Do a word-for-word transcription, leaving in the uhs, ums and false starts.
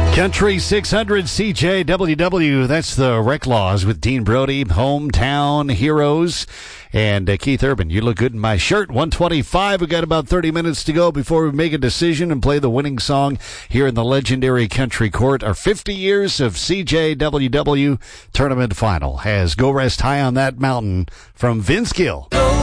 Country six hundred C J W W, that's the Rec Laws with Dean Brody, Hometown Heroes, and uh, Keith Urban. You look good in my shirt. one twenty-five, we got about thirty minutes to go before we make a decision and play the winning song here in the legendary Country Court. Our fifty years of C J W W tournament final has Go Rest High on That Mountain from Vince Gill.